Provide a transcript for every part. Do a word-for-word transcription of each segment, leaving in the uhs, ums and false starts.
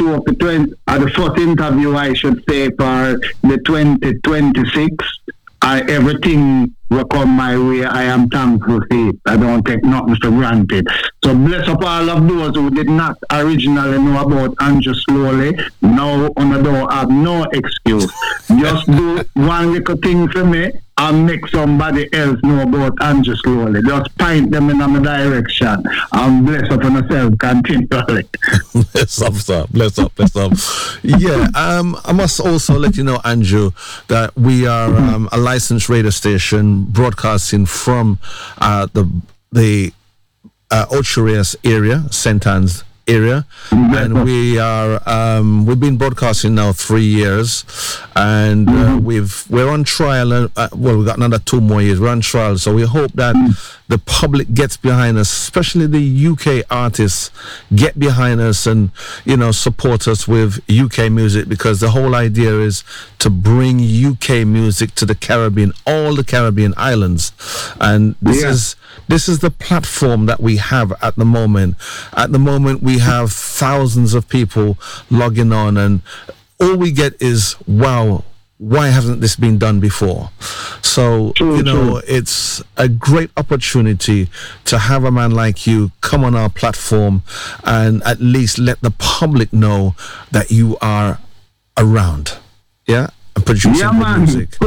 show for twenty, uh, the first interview, I should say, for the twenty twenty-six. I, everything will come my way. I am thankful for it. I don't take nothing for granted. So bless up all of those who did not originally know about Andrew Slowly. Now on the door have no excuse. Just do one little thing for me and make somebody else know about Andrew Slowly. Just point them in my direction and bless up on yourself continually. Bless up, sir. Bless up, bless up. Yeah, um, I must also let you know, Andrew, that we are um, a licensed radio station broadcasting from uh, the the uh, Ocho Rios area, Saint Anne's area, and we are um, we've been broadcasting now three years, and uh, mm-hmm. we've we're on trial. Uh, well, we've got another two more years. We're on trial, so we hope that mm-hmm. the public gets behind us, especially the U K artists get behind us and, you know, support us with U K music, because the whole idea is to bring U K music to the Caribbean, all the Caribbean islands, and this yeah. is this is the platform that we have at the moment. At the moment, we have thousands of people logging on, and all we get is, wow, why hasn't this been done before? So, true, you know, true. It's a great opportunity to have a man like you come on our platform and at least let the public know that you are around, yeah, and producing yeah, good man. music.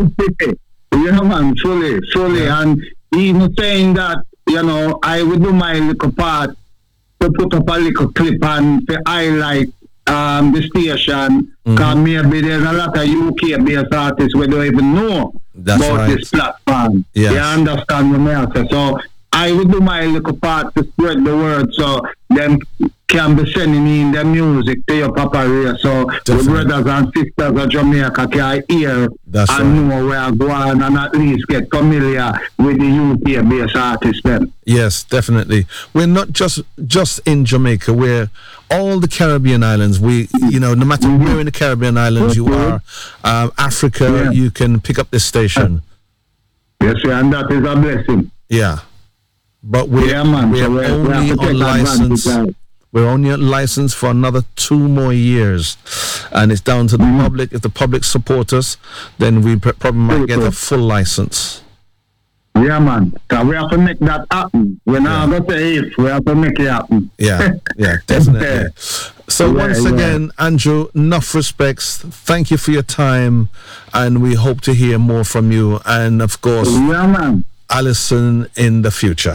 Yeah, man, fully, fully. Yeah. And even saying that, you know, I will do my little part to put up a little clip and to highlight um, the station, because mm-hmm. maybe there's a lot of U K-based artists we don't even know That's about right. this platform. Yes. You understand what I say? So I will do my little part to spread the word, so them can be sending in their music to your Papa Ray, so the brothers and sisters of Jamaica can hear That's and right. know where I go on and at least get familiar with the U K-based artists then. Yes, definitely. We're not just just in Jamaica. We're all the Caribbean islands. We, you know, no matter mm-hmm. where in the Caribbean islands you are, um, Africa, yeah. you can pick up this station. Yes, yeah, and that is a blessing. Yeah. But we're, yeah, man. we're so we're, only we're on license. We're only on license for another two more years, and it's down to the mm-hmm. public. If the public support us, then we probably might get a full license. Yeah, man. So we have to make that happen. We're not yeah. going to say if, we have to make it happen. Yeah, yeah, definitely. So yeah, once yeah. again, Andrew, enough respects. Thank you for your time, and we hope to hear more from you. And of course, yeah, man. Alison in the future.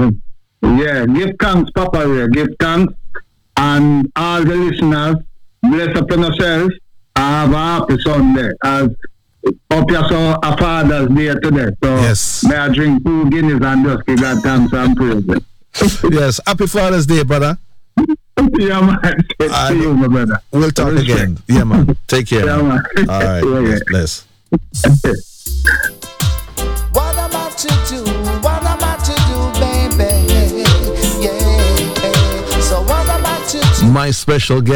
Yeah, give thanks, Papa Ray. Give thanks. And all the listeners, bless upon yourself. Have a happy Sunday. As up you saw a Father's Day today. So yes. may I drink two Guinness and just give God thanks and praise. Yes, happy Father's Day, brother. Yeah, man. See you, my brother. We'll talk Respect. again. Yeah, man. Take care. Yeah, man. man. All right. yeah, yeah. Bless. What am I to do? What am I to do, baby? Yeah. So what am I to do? My special guest.